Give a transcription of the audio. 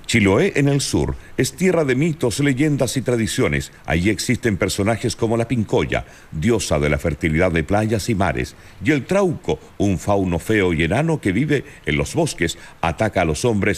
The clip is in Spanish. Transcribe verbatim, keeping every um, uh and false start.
Chiloé, en el sur, es tierra de mitos, leyendas y tradiciones. Allí existen personajes como la Pincoya, diosa de la fertilidad de playas y mares, y el Trauco, un fauno feo y enano que vive en los bosques, ataca a los hombres